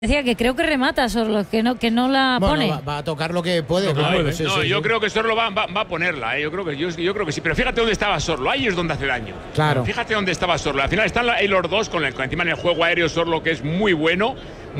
Decía que creo que remata Sorlo, que no la pone. Va a tocar lo que puede. Claro. Sí, yo creo que Sorlo va a ponerla. Yo creo que sí. Pero fíjate dónde estaba Sorlo. Ahí es donde hace daño. Claro. Fíjate dónde estaba Sorlo. Al final están ahí los dos con encima en el juego aéreo Sorlo, que es muy bueno.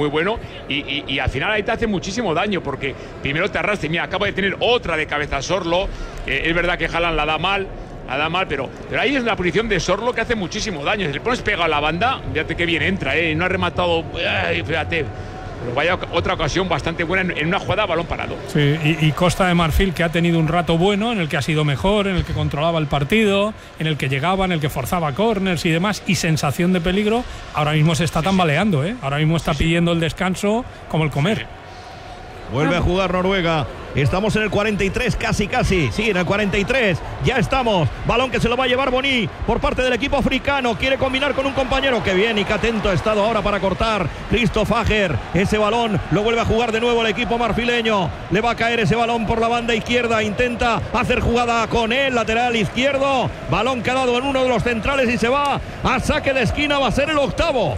Y al final ahí te hace muchísimo daño porque primero te arrastra. Mira, acabo de tener otra de cabeza Sorlo. Es verdad que Haaland la da mal, pero ahí es la posición de Sorlo que hace muchísimo daño. Si le pones pegado a la banda, fíjate que bien entra, no ha rematado, fíjate. Pero vaya otra ocasión bastante buena en una jugada a balón parado. Sí, y Costa de Marfil, que ha tenido un rato bueno, en el que ha sido mejor, en el que controlaba el partido, en el que llegaba, en el que forzaba corners y demás, y sensación de peligro, ahora mismo se está tambaleando, Ahora mismo está pidiendo el descanso como el comer. Vuelve a jugar Noruega. Estamos en el 43, casi. Sí, en el 43. Ya estamos. Balón que se lo va a llevar Boni por parte del equipo africano. Quiere combinar con un compañero. Qué bien y qué atento ha estado ahora para cortar Christoph Fager. Ese balón lo vuelve a jugar de nuevo el equipo marfileño. Le va a caer ese balón por la banda izquierda. Intenta hacer jugada con el lateral izquierdo. Balón que ha dado en uno de los centrales y se va a saque de esquina. Va a ser el octavo.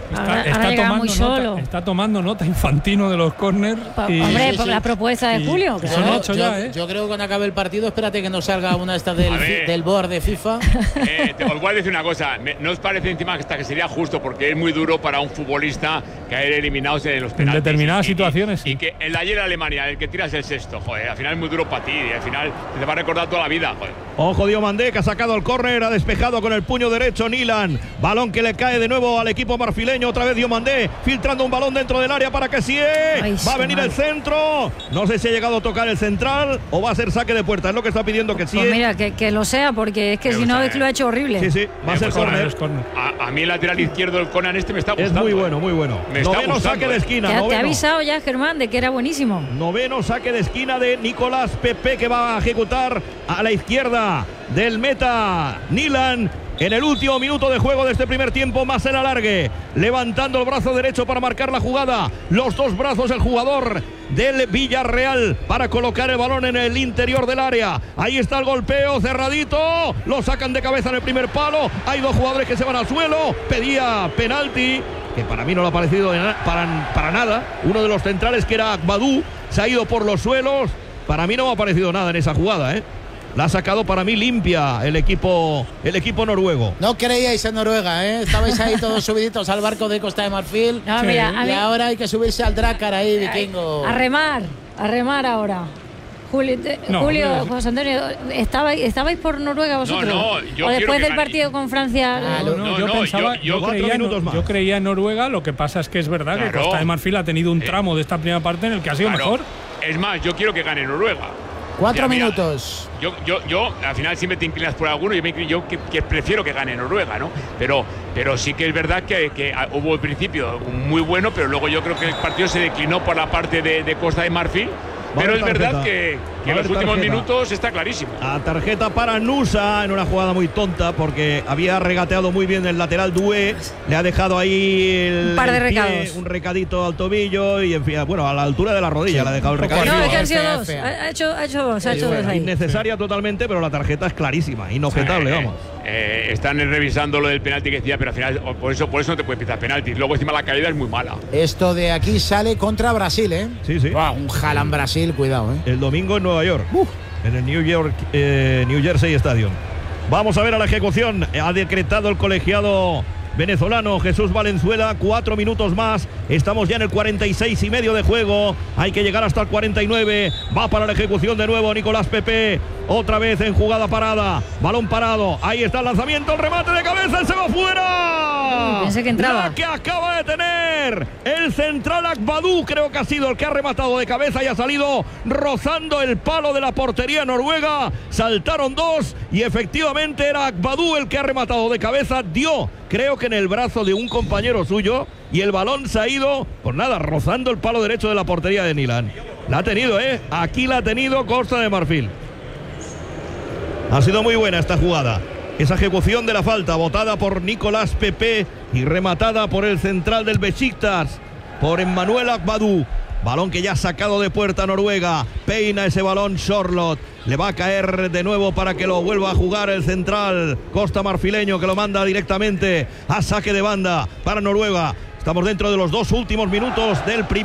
Está tomando nota Infantino de los córners. Hombre, por la propuesta de Julio. Yo creo que cuando acabe el partido, espérate que nos salga una esta del board de FIFA. Os voy a decir una cosa. ¿No os parece encima que sería justo? Porque es muy duro para un futbolista caer eliminados en los penaltis. En determinadas situaciones. Y que el de ayer Alemania, el que tiras el sexto, joder, al final es muy duro para ti. Y al final te va a recordar toda la vida, joder. Ojo, Diomandé, que ha sacado el córner, ha despejado con el puño derecho Nilan. Balón que le cae de nuevo al equipo marfileño. Otra vez Diomandé, filtrando un balón dentro del área para que va a venir el centro. No sé si ha llegado a tocar el central o va a ser saque de puerta. Es lo que está pidiendo que sí. Pues mira, que lo sea, porque es que si no es que lo ha hecho horrible. Sí, va a ser córner. A mí el lateral izquierdo del Conan me está gustando. Es muy bueno. Noveno saque de esquina. Te ha avisado ya, Germán, de que era buenísimo. Noveno saque de esquina de Nicolás Pepe, que va a ejecutar a la izquierda del meta Nilan. En el último minuto de juego de este primer tiempo, más el alargue, levantando el brazo derecho para marcar la jugada, los dos brazos el jugador del Villarreal para colocar el balón en el interior del área. Ahí está el golpeo cerradito, lo sacan de cabeza en el primer palo, hay dos jugadores que se van al suelo, pedía penalti, que para mí no le ha parecido para nada. Uno de los centrales, que era Agbadou, se ha ido por los suelos. Para mí no me ha parecido nada en esa jugada, La ha sacado para mí limpia el equipo noruego. No creíais en Noruega, Estabais ahí todos subiditos al barco de Costa de Marfil. No, mira, y ahora hay que subirse al Drakkar ahí, vikingo. A remar ahora. Julio, José Antonio, ¿estabais por Noruega vosotros? No, o después del partido con Francia. Yo creía en Noruega. Lo que pasa es que es verdad que Costa de Marfil ha tenido un tramo de esta primera parte en el que ha sido mejor. Es más, yo quiero que gane Noruega. 4 minutos. Yo al final siempre te inclinas por alguno. Yo que prefiero que gane Noruega, ¿no? Pero sí que es verdad que hubo al principio muy bueno, pero luego yo creo que el partido se declinó por la parte de Costa de Marfil. Pero es verdad que en los últimos minutos está clarísimo. A tarjeta para Nusa en una jugada muy tonta, porque había regateado muy bien el lateral Doué. Le ha dejado ahí un par de recados. Un recadito al tobillo y en fin, bueno, a la altura de la rodilla le ha dejado el recado. No, es que han sido dos. Ha hecho dos ahí. Innecesaria totalmente, pero la tarjeta es clarísima, inobjetable, vamos. Están revisando lo del penalti que decía, pero al final por eso no te puede pitar penaltis. Luego encima la caída es muy mala. Esto de aquí sale contra Brasil, Sí. Wow, un Haaland Brasil, cuidado, El domingo en Nueva York, en el New Jersey Stadium. Vamos a ver a la ejecución. Ha decretado el colegiado venezolano Jesús Valenzuela. 4 minutos más. Estamos ya en el 46,5 de juego. Hay que llegar hasta el 49. Va para la ejecución de nuevo Nicolás Pepe. Otra vez en jugada parada. Balón parado. Ahí está el lanzamiento. El remate de cabeza. ¡Se va fuera! Pensé que entraba. La que acaba de tener el central Agbadou. Creo que ha sido el que ha rematado de cabeza y ha salido rozando el palo de la portería noruega. Saltaron dos y efectivamente era Agbadou el que ha rematado de cabeza. Dio, creo que en el brazo de un compañero suyo, y el balón se ha ido, por nada, rozando el palo derecho de la portería de Nilan. La ha tenido, Aquí la ha tenido Costa de Marfil. Ha sido muy buena esta jugada. Esa ejecución de la falta, botada por Nicolás Pepe y rematada por el central del Besiktas, por Emmanuel Agbadou. Balón que ya ha sacado de puerta Noruega. Peina ese balón Sorloth. Le va a caer de nuevo para que lo vuelva a jugar el central costa marfileño, que lo manda directamente a saque de banda para Noruega. Estamos dentro de los 2 últimos minutos del primer